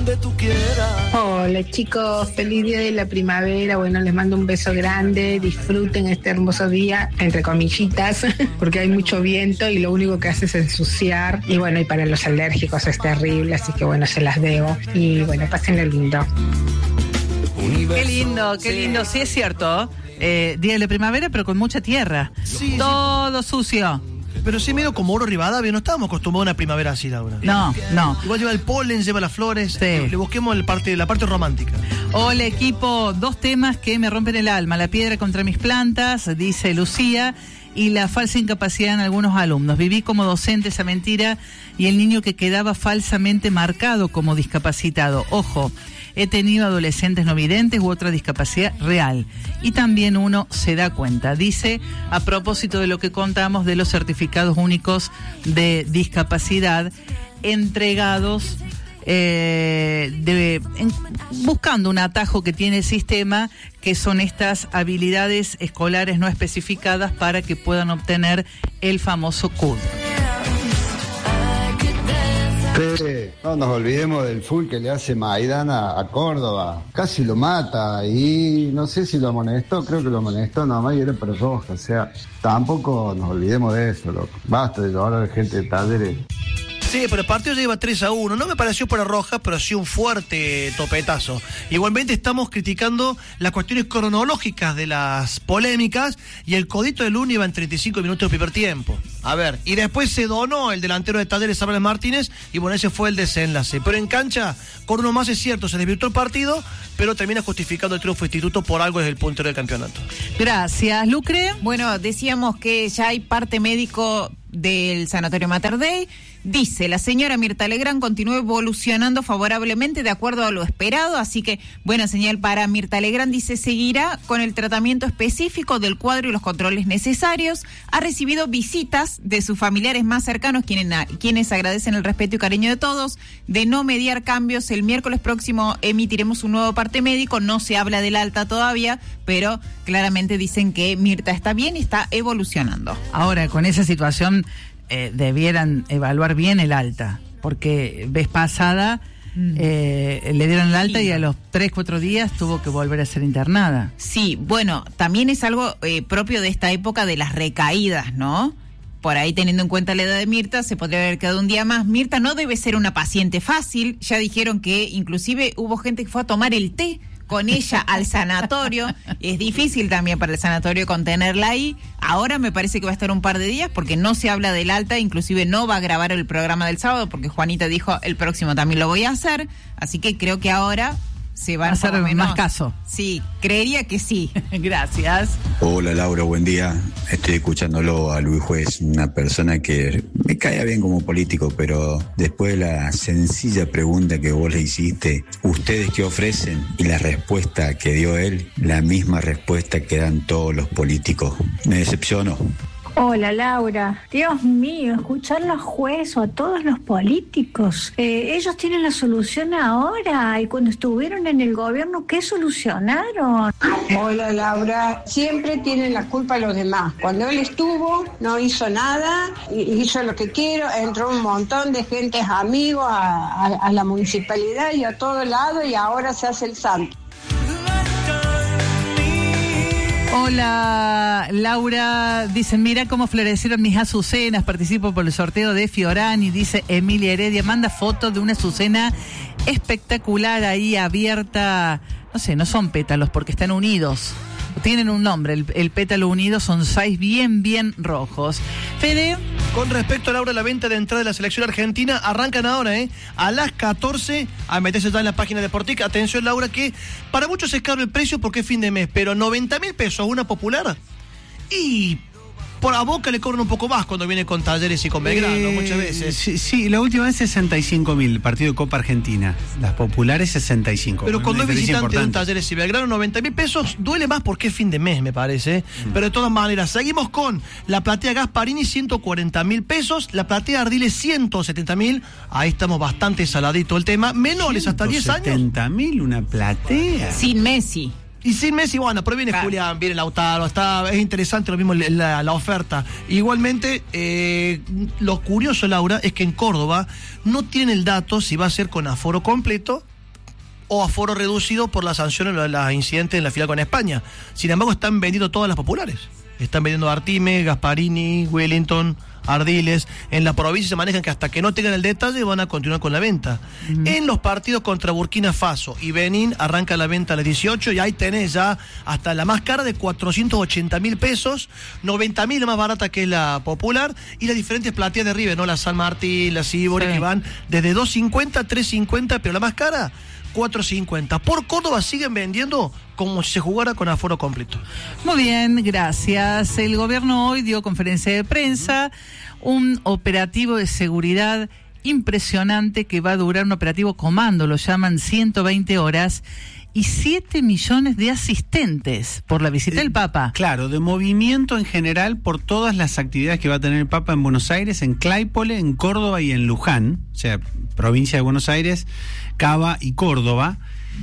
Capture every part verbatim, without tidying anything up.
donde tú quieras. Hola chicos, feliz día de la primavera. Bueno, les mando un beso grande, disfruten este hermoso día, entre comillitas, porque hay mucho viento y lo único que hace es ensuciar. Y bueno, y para los alérgicos es terrible, así que bueno, se las debo. Y bueno, pásenlo lindo. Qué lindo, qué lindo, sí es cierto. Eh, día de la primavera, pero con mucha tierra. Sí, todo sí. Sucio. Pero sí medio como Oro Rivadavia, no estábamos acostumbrados a una primavera así, Laura. No, no. Igual lleva el polen, lleva las flores. Sí. Le, le busquemos el parte, la parte romántica. Hola equipo, dos temas que me rompen el alma. La piedra contra mis plantas, dice Lucía, y la falsa incapacidad en algunos alumnos. Viví como docente esa mentira y el niño que quedaba falsamente marcado como discapacitado. Ojo, he tenido adolescentes no videntes u otra discapacidad real. Y también uno se da cuenta. Dice, a propósito de lo que contamos de los certificados únicos de discapacidad entregados eh, de, en, buscando un atajo que tiene el sistema, que son estas habilidades escolares no especificadas para que puedan obtener el famoso C U D. Sí, no nos olvidemos del full que le hace Maidana a Córdoba. Casi lo mata y no sé si lo amonestó, creo que lo amonestó nomás y era para roja. O sea, tampoco nos olvidemos de eso, loco. Basta de llevar a la gente de Talleres. Sí, pero el partido lleva tres a uno. No me pareció para roja, pero sí un fuerte topetazo. Igualmente estamos criticando las cuestiones cronológicas de las polémicas y el codito del Uni iba en treinta y cinco minutos del primer tiempo. A ver, y después se donó el delantero de Talleres, Álvarez Martínez, y bueno, ese fue el desenlace. Pero en cancha, con uno más es cierto, se desvirtuó el partido, pero termina justificando el triunfo Instituto, por algo es el puntero del campeonato. Gracias, Lucre. Bueno, decíamos que ya hay parte médico del Sanatorio Mater Dei. Dice, la señora Mirta Legrand continúa evolucionando favorablemente de acuerdo a lo esperado, así que buena señal para Mirta Legrand. Dice, seguirá con el tratamiento específico del cuadro y los controles necesarios. Ha recibido visitas de sus familiares más cercanos, quienes, quienes agradecen el respeto y cariño de todos, de no mediar cambios. El miércoles próximo emitiremos un nuevo parte médico, no se habla del alta todavía, pero claramente dicen que Mirta está bien y está evolucionando. Ahora, con esa situación, Eh, debieran evaluar bien el alta, porque vez pasada mm. eh, le dieron el alta sí. Y a los tres, cuatro días tuvo que volver a ser internada. Sí, bueno, también es algo eh, propio de esta época de las recaídas, ¿no? Por ahí, teniendo en cuenta la edad de Mirta, se podría haber quedado un día más. Mirta no debe ser una paciente fácil, ya dijeron que inclusive hubo gente que fue a tomar el té con ella al sanatorio. Es difícil también para el sanatorio contenerla ahí. Ahora me parece que va a estar un par de días porque no se habla del alta, inclusive no va a grabar el programa del sábado porque Juanita dijo el próximo también lo voy a hacer, así que creo que ahora se va a hacer más caso. Sí, creería que sí. Gracias. Hola Laura, buen día. Estoy escuchándolo a Luis Juez, una persona que me cae bien como político, pero después de la sencilla pregunta que vos le hiciste, ¿ustedes qué ofrecen? Y la respuesta que dio él, la misma respuesta que dan todos los políticos. Me decepcionó. Hola Laura, Dios mío, escuchar a los jueces o a todos los políticos, eh, ellos tienen la solución ahora y cuando estuvieron en el gobierno, ¿qué solucionaron? Hola Laura, siempre tienen la culpa los demás. Cuando él estuvo, no hizo nada, hizo lo que quiero, entró un montón de gente, amigos a, a, a la municipalidad y a todo lado y ahora se hace el santo. Hola, Laura. Dicen, mira cómo florecieron mis azucenas. Participo por el sorteo de Fiorani. Dice Emilia Heredia. Manda fotos de una azucena espectacular ahí abierta. No sé, no son pétalos porque están unidos. Tienen un nombre. El, el pétalo unido son seis bien, bien rojos. Fede. Con respecto a Laura, la venta de entrada de la selección argentina arrancan ahora, ¿eh? A las catorce, a meterse ya en la página de Portic. Atención, Laura, que para muchos es caro el precio porque es fin de mes, pero noventa mil pesos una popular y por a Boca le cobran un poco más cuando viene con Talleres y con Belgrano, eh, muchas veces. Sí, sí, la última vez sesenta y cinco mil, partido de Copa Argentina. Las populares sesenta y cinco. Pero cuando es visitante de un Talleres y Belgrano, noventa mil pesos, duele más porque es fin de mes, me parece. Mm. Pero de todas maneras, seguimos con la platea Gasparini, ciento cuarenta mil pesos, la platea Ardiles, ciento setenta mil. Ahí estamos bastante saladito el tema. Menores hasta diez años. setenta mil una platea. Sin Messi. Y sin Messi, bueno, pero viene claro. Julián, viene Lautaro, está, es interesante lo mismo la, la oferta. Igualmente, eh, lo curioso, Laura, es que en Córdoba no tienen el dato si va a ser con aforo completo o aforo reducido por las sanciones, los, los incidentes en la final con España. Sin embargo, están vendiendo todas las populares. Están vendiendo Artime, Gasparini, Wellington, Ardiles. En la provincia se manejan que hasta que no tengan el detalle van a continuar con la venta. Uh-huh. En los partidos contra Burkina Faso y Benín arranca la venta a las dieciocho y ahí tenés ya hasta la más cara de cuatrocientos ochenta mil pesos, noventa mil la más barata que es la popular, y las diferentes plateas de River, ¿no? La San Martín, la Sibori, sí, que van desde dos cincuenta, tres cincuenta, pero la más cara cuatro cincuenta. Por Córdoba siguen vendiendo como si se jugara con aforo completo. Muy bien, gracias. El gobierno hoy dio conferencia de prensa, un operativo de seguridad impresionante que va a durar, un operativo comando, lo llaman ciento veinte horas, y siete millones de asistentes por la visita eh, del Papa. Claro, de movimiento en general por todas las actividades que va a tener el Papa en Buenos Aires, en Claypole, en Córdoba y en Luján, o sea, provincia de Buenos Aires, Cava y Córdoba.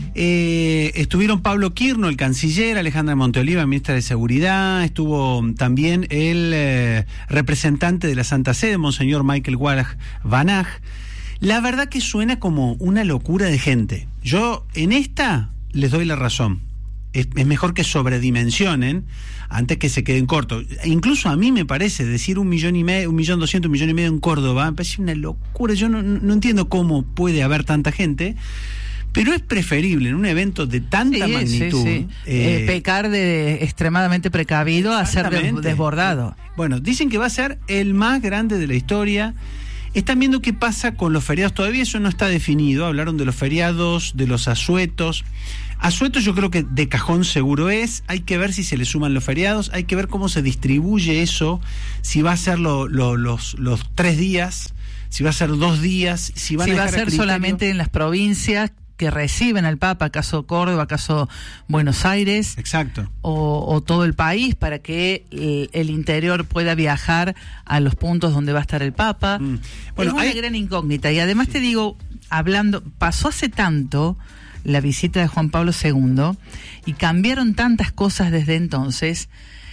Eh, estuvieron Pablo Quirno, el canciller, Alejandra Monteoliva, ministra de Seguridad, estuvo también el eh, representante de la Santa Sede, Monseñor Michael Wallach Vanag. La verdad que suena como una locura de gente. Yo en esta les doy la razón. Es, es mejor que sobredimensionen antes que se queden cortos. Incluso a mí me parece decir un millón y medio, un millón doscientos, un millón y medio en Córdoba, me parece una locura. Yo no, no entiendo cómo puede haber tanta gente. Pero es preferible en un evento de tanta sí, magnitud sí, sí. Eh, eh, pecar de extremadamente precavido a ser des- desbordado. Bueno, dicen que va a ser el más grande de la historia. Están viendo qué pasa con los feriados. Todavía eso no está definido. Hablaron de los feriados, de los asuetos. Asuetos yo creo que de cajón seguro es. Hay que ver si se le suman los feriados. Hay que ver cómo se distribuye eso. Si va a ser lo, lo, los, los tres días, si va a ser dos días, si van si a va a ser criterio. Solamente en las provincias que reciben al Papa, acaso Córdoba, acaso Buenos Aires. Exacto. O, o todo el país, para que el, el interior pueda viajar a los puntos donde va a estar el Papa. Mm. Bueno, es una hay... gran incógnita. Y además sí. te digo, hablando, pasó hace tanto la visita de Juan Pablo segundo y cambiaron tantas cosas desde entonces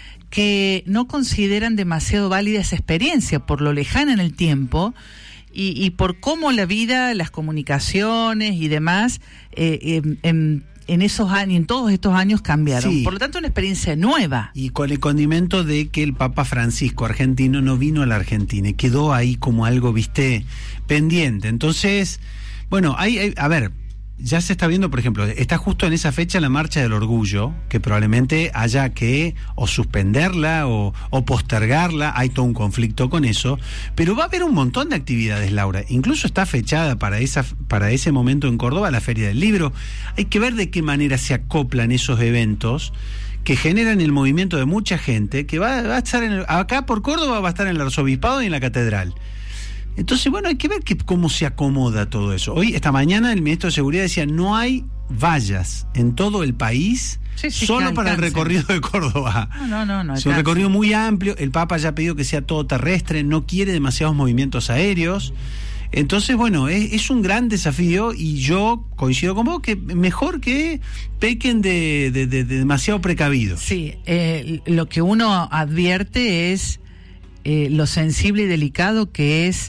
que no consideran demasiado válida esa experiencia por lo lejana en el tiempo. Y, y por cómo la vida, las comunicaciones y demás, eh, en, en, en esos años, en todos estos años cambiaron. Sí. Por lo tanto, una experiencia nueva. Y con el condimento de que el Papa Francisco argentino no vino a la Argentina y quedó ahí como algo, viste, pendiente. Entonces, bueno, hay, hay a ver, ya se está viendo, por ejemplo, está justo en esa fecha la Marcha del Orgullo, que probablemente haya que o suspenderla o, o postergarla, hay todo un conflicto con eso, pero va a haber un montón de actividades, Laura, incluso está fechada para esa para ese momento en Córdoba la Feria del Libro. Hay que ver de qué manera se acoplan esos eventos que generan el movimiento de mucha gente, que va, va a estar en el, acá por Córdoba va a estar en el Arzobispado y en la Catedral. Entonces, bueno, hay que ver que, cómo se acomoda todo eso. Hoy, esta mañana, el ministro de Seguridad decía, no hay vallas en todo el país, sí, sí, solo para el recorrido de Córdoba. No, no, no. no es un recorrido muy amplio, el Papa ya ha pedido que sea todo terrestre, no quiere demasiados movimientos aéreos. Entonces, bueno, es, es un gran desafío y yo coincido con vos que mejor que pequen de, de, de, de demasiado precavidos. Sí, eh, lo que uno advierte es eh, lo sensible y delicado que es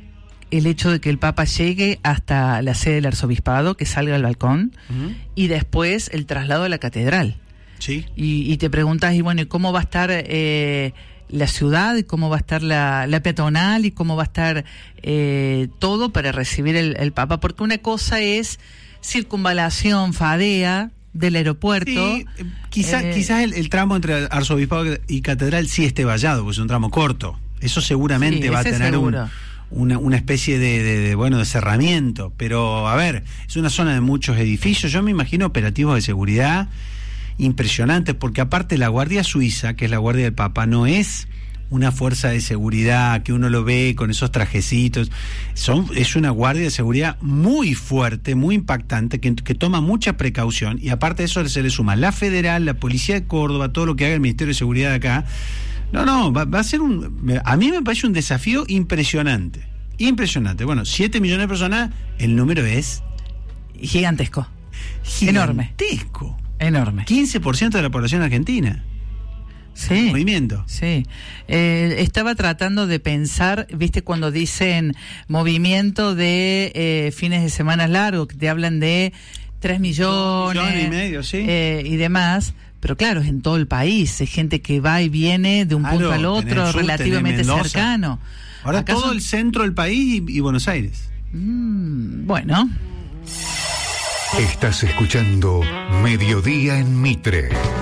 el hecho de que el Papa llegue hasta la sede del arzobispado, que salga al balcón, uh-huh. y después el traslado a la catedral. Sí. Y, y te preguntas, y bueno, ¿y cómo va a estar eh, la ciudad? ¿Y cómo va a estar la, la peatonal? ¿Y cómo va a estar eh, todo para recibir el, el Papa? Porque una cosa es circunvalación, fadea del aeropuerto. Sí, quizá, eh, quizás el, el tramo entre arzobispado y catedral sí esté vallado, porque es un tramo corto. Eso seguramente sí, va a tener un... Una, una especie de, de, de, bueno, de cerramiento, pero a ver, es una zona de muchos edificios, yo me imagino operativos de seguridad impresionantes, porque aparte la Guardia Suiza, que es la Guardia del Papa, no es una fuerza de seguridad que uno lo ve con esos trajecitos, son, es una guardia de seguridad muy fuerte, muy impactante, que, que toma mucha precaución, y aparte de eso se le suma la Federal, la Policía de Córdoba, todo lo que haga el Ministerio de Seguridad de acá. No, no, va, va a ser un... A mí me parece un desafío impresionante. Impresionante. Bueno, siete millones de personas, el número es... Gigantesco. Gigantesco. Enorme. quince por ciento de la población argentina. Sí. Movimiento. Sí. Eh, estaba tratando de pensar, viste, cuando dicen movimiento de eh, fines de semana largos, que te hablan de tres millones. Un millón y medio, sí. eh, y demás. Pero claro, es en todo el país. Es gente que va y viene de un Claro, punto al otro, tenés sur, relativamente tenés Mendoza. cercano. Ahora Acá todo son- el centro del país y, y Buenos Aires. Mm, bueno. Estás escuchando Mediodía en Mitre.